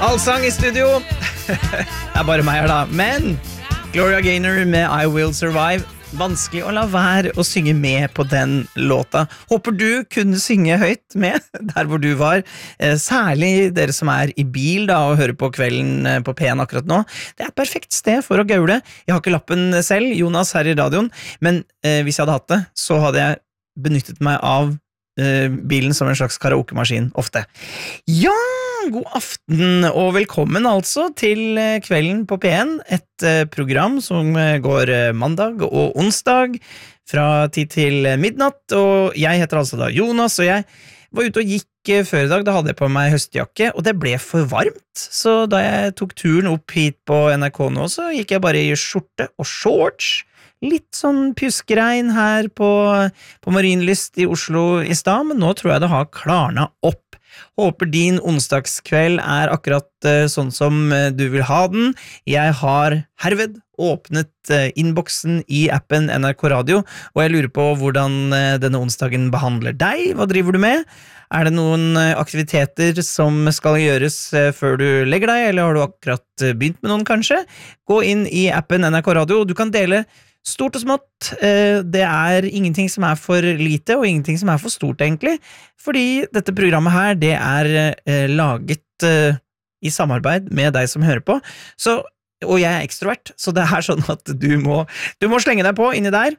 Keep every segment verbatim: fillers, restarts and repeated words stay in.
Allsang i studio. Det er bare meg her da. Men Gloria Gaynor med I Will Survive. Vanskelig å la være å synge med på den låta. Håper du kunne synge høyt med der hvor du var. Særlig dere som er i bil da og hører på Kvelden på P en akkurat nå. Det er et perfekt sted for å gaule. Jeg har ikke lappen selv, Jonas her i radioen, men eh, hvis jeg hadde hatt det, så hadde jeg benyttet meg av eh, bilen som en slags karaokemaskin ofte. Ja! God aften og velkommen altså til Kvelden på P en, et program som går mandag og onsdag fra ti til midnatt, og jeg heter altså da Jonas, og jeg var ute og gikk før i dag, da hadde jeg på meg høstjakke, og det ble for varmt, så da jeg tok turen opp hit på N R K nå, så gikk jeg bare i skjorte og shorts, litt sånn pjuskregn her på, på Marienlyst i Oslo i stad, men nå tror jeg det har klarnet opp. Håper din onsdagskveld er akkurat uh, sånn som uh, du vil ha den. Jeg har herved åpnet uh, innboksen i appen N R K Radio, og jeg lurer på hvordan uh, denne onsdagen behandler deg. Hva driver du med? Er det noen uh, aktiviteter som skal gjøres uh, før du legger deg, eller har du akkurat uh, begynt med noen kanskje? Gå inn i appen N R K Radio, du kan dele stort og smått, det er ingenting som er for lite, og ingenting som er for stort egentlig, fordi dette programmet her, det er laget i samarbeid med deg som hører på, så, og jeg er ekstrovert, så det er sånn at du må, du må slenge deg på inni der,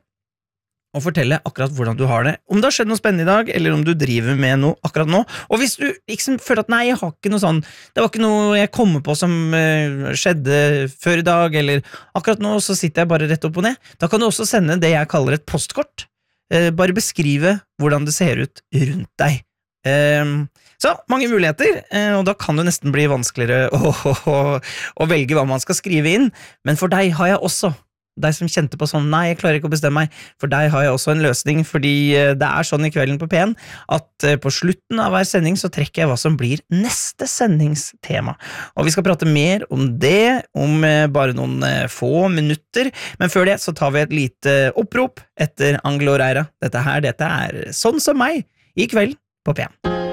og fortelle akkurat hvordan du har det. Om det har skjedd noe spennende i dag, eller om du driver med noe akkurat nå. Og hvis du liksom føler at nei, jeg har ikke noe sånn, det var ikke noe jeg kommer på som uh, skjedde før i dag, eller akkurat nå så sitter jeg bare rett opp og ned, da kan du også sende det jeg kaller et postkort. Uh, bare beskrive hvordan det ser ut rundt deg. Uh, så, mange muligheter, uh, og da kan det nesten bli vanskeligere å, å, å, å velge hva man skal skrive inn, men for deg har jeg også deg som kjente på sånn, nei, jeg klarer ikke å bestemme meg, for deg har jeg også en løsning, fordi det er sånn i Kvelden på P en, at på slutten av hver sending så trekker jeg hva som blir neste sendingstema. Og vi skal prate mer om det, om bare noen få minutter, men før det så tar vi et lite opprop etter Anglo Reira. Dette her, dette er Sånn som meg, i Kvelden på P en.